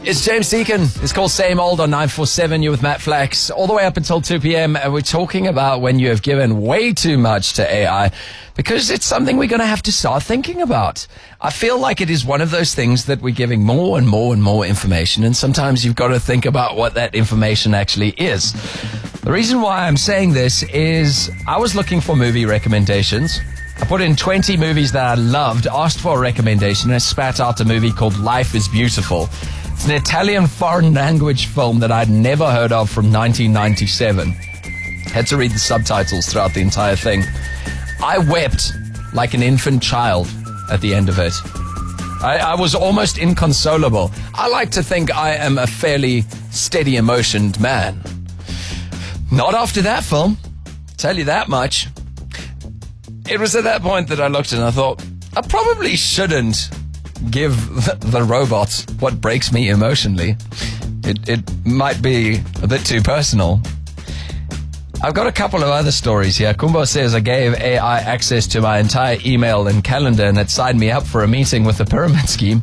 It's James Deacon. It's called Same Old on 947. You're with Matt Flax. All the way up until 2 p.m. And we're talking about when you have given way too much to AI, because it's something we're going to have to start thinking about. I feel like it is one of those things that we're giving more and more and more information, and sometimes you've got to think about what that information actually is. The reason why I'm saying this is I was looking for movie recommendations. I put in 20 movies that I loved, asked for a recommendation, and I spat out a movie called Life is Beautiful. It's an Italian foreign language film that I'd never heard of from 1997. Had to read the subtitles throughout the entire thing. I wept like an infant child at the end of it. I was almost inconsolable. I like to think I am a fairly steady emotioned man. Not after that film, tell you that much. It was at that point that I looked and I thought, I probably shouldn't give the robots what breaks me emotionally. It might be a bit too personal. I've got a couple of other stories here. Kumbo says, I gave AI access to my entire email and calendar and it signed me up for a meeting with the pyramid scheme.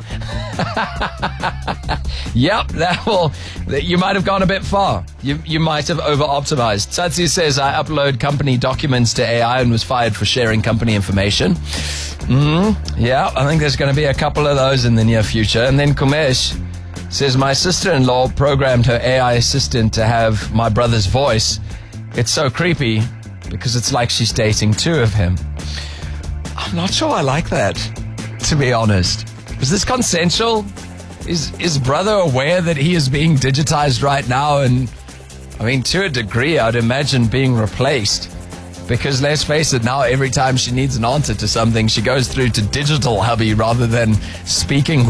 Yep, you might have gone a bit far. You might have over-optimized. Satsi says, I upload company documents to AI and was fired for sharing company information. Yeah, I think there's going to be a couple of those in the near future. And then Kumesh says, my sister-in-law programmed her AI assistant to have my brother's voice. It's so creepy because it's like she's dating two of him. I'm not sure I like that, to be honest. Is this consensual? Is brother aware that he is being digitized right now? And I mean, to a degree, I'd imagine being replaced. Because let's face it, now every time she needs an answer to something, she goes through to Digital Hubby rather than speaking